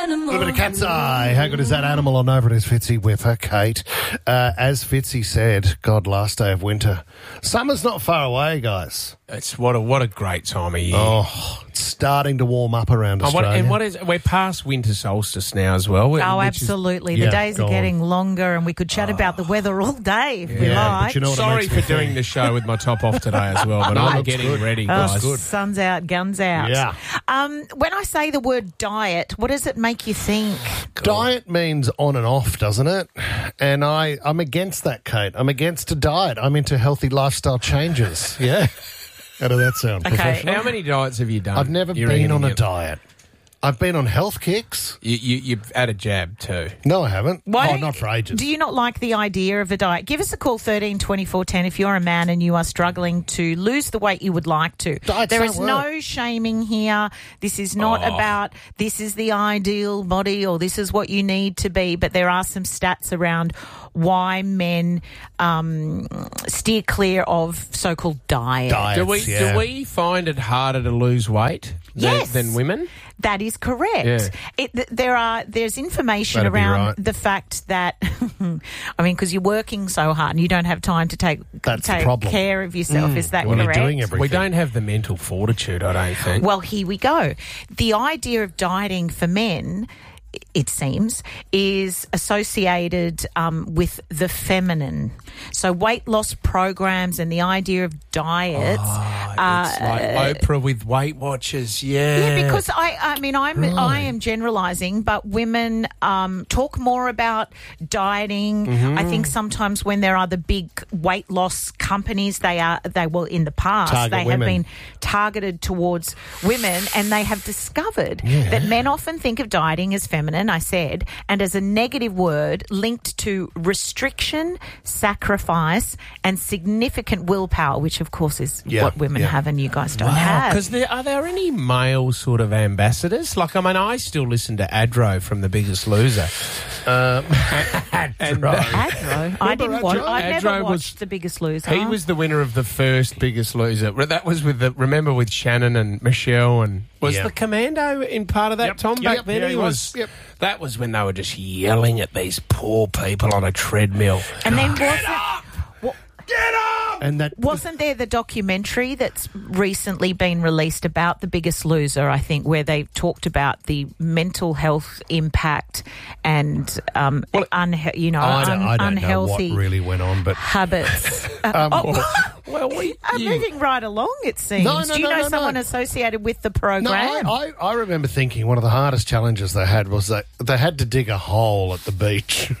A little bit of cat's eye. How good is that animal on over? It is Fitzy with her Kate. As Fitzy said, God, last day of winter. Summer's not far away, guys. It's what a great time of year. Oh, it's starting to warm up around Australia. We're past winter solstice now as well. Absolutely. The days are getting longer, and we could chat about the weather all day if we like. But you know what Sorry for doing the show with my top off today as well, but I'm getting ready, guys. Sun's out, guns out. Yeah. When I say the word diet, what does it make you think? Diet means on and off, doesn't it? And I'm against that, Kate. I'm against a diet. I'm into healthy lifestyle changes. Yeah. How does that sound? Okay. Professional? How many diets have you done? I've never been on a diet. I've been on health kicks. You've had a jab too. No, I haven't. Why not for ages. Do you not like the idea of a diet? Give us a call, 13 24 10, if you're a man and you are struggling to lose the weight you would like to. There is no shaming here. This is not about this is the ideal body or this is what you need to be, but there are some stats around why men steer clear of so-called diets. Do we find it harder to lose weight than women? That is correct. Yeah. There's information around the fact that, I mean, because you're working so hard and you don't have time to take care of yourself. Is that correct? Doing everything. We don't have the mental fortitude, I don't think. Well, here we go. The idea of dieting for men, it seems, is associated with the feminine. So weight loss programs and the idea of diets. It's like Oprah with Weight Watchers, Yeah, because I am generalising, but women talk more about dieting. Mm-hmm. I think sometimes when there are the big weight loss companies, they will in the past have been targeted towards women, and they have discovered that men often think of dieting as feminine, I said, and as a negative word linked to restriction, sacrifice, and significant willpower, which of course is what women have and you guis don't have. Because are there any male sort of ambassadors? Like, I mean, I still listen to Adro from The Biggest Loser. Adro? I've never watched The Biggest Loser. He was the winner of the first Biggest Loser. That was with Shannon and Michelle, and was the Commando in part of that, Tom? Back then he was. Yep. That was when they were just yelling at these poor people on a treadmill. And then Get up! And that wasn't there the documentary that's recently been released about The Biggest Loser, I think, where they talked about the mental health impact and unhealthy know what really went on, but habits. Moving right along, it seems. Do you know someone associated with the program? No, I remember thinking one of the hardest challenges they had was that they had to dig a hole at the beach.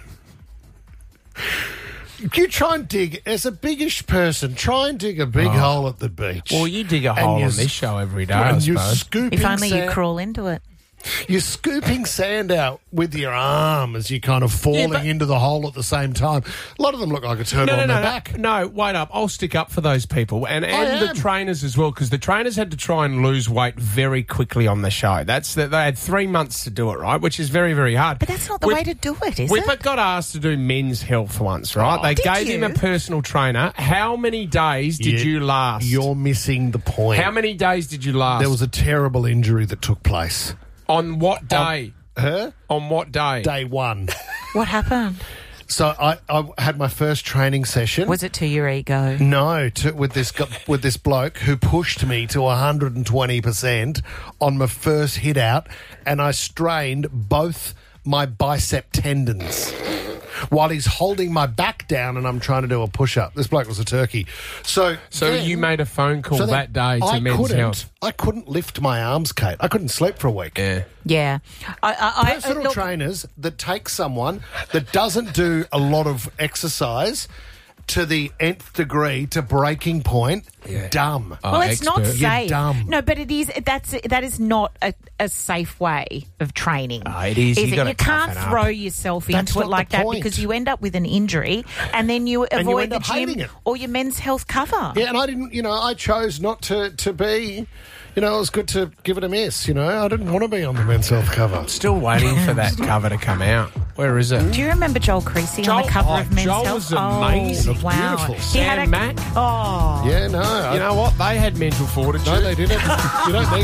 You try and dig, as a biggish person, try and dig a big hole at the beach. Well, you dig a hole on this show every day, I suppose. If only you crawl into it. You're scooping sand out with your arm as you're kind of falling into the hole at the same time. A lot of them look like a turtle on their back. No, wait up. I'll stick up for those people and the trainers as well, because the trainers had to try and lose weight very quickly on the show. They had 3 months to do it, right, which is very, very hard. But that's not the way to do it, is it? We got asked to do men's health once, right? They gave him a personal trainer. How many days did you last? You're missing the point. How many days did you last? There was a terrible injury that took place. On what day? On what day? Day one. What happened? So I had my first training session. Was it to your ego? No, with this bloke who pushed me to 120% on my first hit out, and I strained both my bicep tendons while he's holding my back down and I'm trying to do a push-up. This bloke was a turkey. So you made a phone call that day to Men's Health? I couldn't lift my arms, Kate. I couldn't sleep for a week. Yeah. Personal trainers that take someone that doesn't do a lot of exercise to the nth degree, to breaking point, dumb. Well, it's not safe. You're dumb. No, but it is. That is not a safe way of training. It is. You can't throw yourself into it like that, because you end up with an injury and then you avoid the gym or your men's health cover. Yeah, and I didn't. I chose not to be. It was good to give it a miss, I didn't want to be on the men's health cover. I'm still waiting for that cover to come out. Where is it? Do you remember Joel Creasy on the cover of Men's Health? Joel was amazing. Oh, wow. Beautiful. Sam Mack. Yeah, no. You know what? They had mental fortitude. No, they didn't. You don't need